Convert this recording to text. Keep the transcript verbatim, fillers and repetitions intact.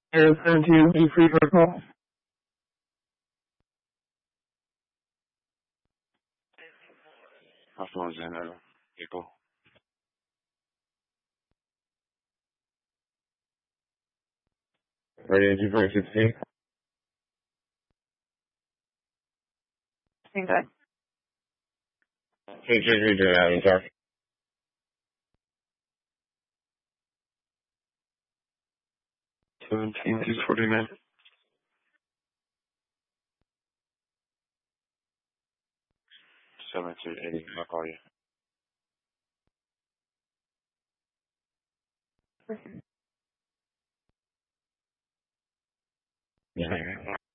Area seventeen, be free for a call. Hospital in uh, April. Radio two point sixteen. Same guy. Hey, Jake, you doing out in dark? Seventeen two forty nine. Seven two eighty. I'll call you. Yeah.